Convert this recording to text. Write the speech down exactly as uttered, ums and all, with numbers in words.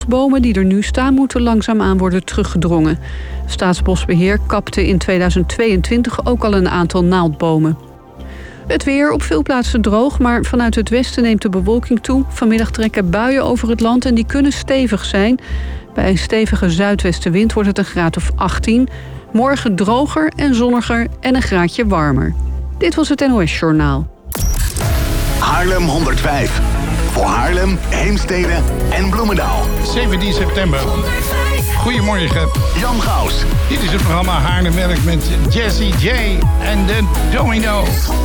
Bomen die er nu staan moeten langzaamaan worden teruggedrongen. Staatsbosbeheer kapte in tweeduizend tweeëntwintig ook al een aantal naaldbomen. Het weer op veel plaatsen droog, maar vanuit het westen neemt de bewolking toe. Vanmiddag trekken buien over het land en die kunnen stevig zijn. Bij een stevige zuidwestenwind wordt het een graad of achttien. Morgen droger en zonniger en een graadje warmer. Dit was het N O S Journaal. Haarlem honderdvijf. Voor Haarlem, Heemstede en Bloemendaal. zeventien september. Goedemorgen. Jan Gaus. Dit is het programma Haarlem Werk met Jessie J en de Domino.